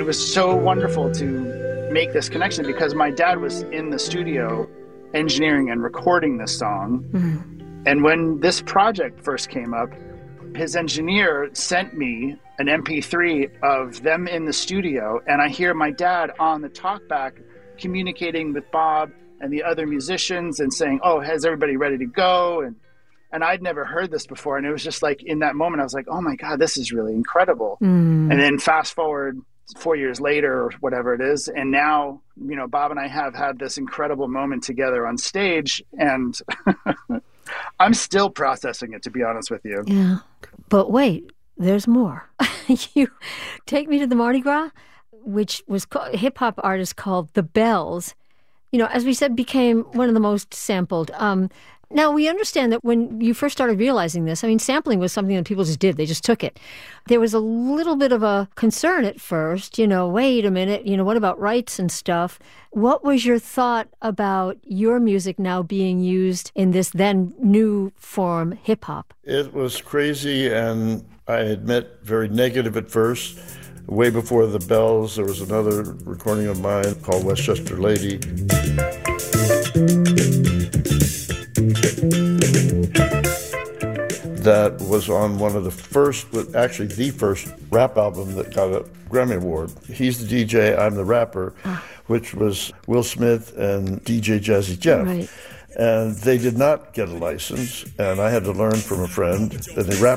was so wonderful to make this connection because my dad was in the studio engineering and recording this song. Mm-hmm. And when this project first came up, his engineer sent me an MP3 of them in the studio, and I hear my dad on the talkback communicating with Bob and the other musicians and saying, "Oh, has everybody ready to go?" And I'd never heard this before, and it was just like in that moment I was like, "Oh my God, this is really incredible." And then fast forward 4 years later or whatever it is, and now, you know, Bob and I have had this incredible moment together on stage, and I'm still processing it, to be honest with you. Yeah. But wait, there's more. You take me to the Mardi Gras, which was a hip-hop artist called The Bells. You know, as we said, became one of the most sampled. Now, we understand that when you first started realizing this, I mean, sampling was something that people just did. They just took it. There was a little bit of a concern at first, you know, wait a minute, you know, what about rights and stuff? What was your thought about your music now being used in this then new form, hip-hop? It was crazy, and I admit very negative at first. Way before The Bells, there was another recording of mine called Westchester Lady. That was on one of the first, actually the first rap album that got a Grammy Award. He's the DJ, I'm the rapper, which was Will Smith and DJ Jazzy Jeff. Right. And they did not get a license, and I had to learn from a friend, and they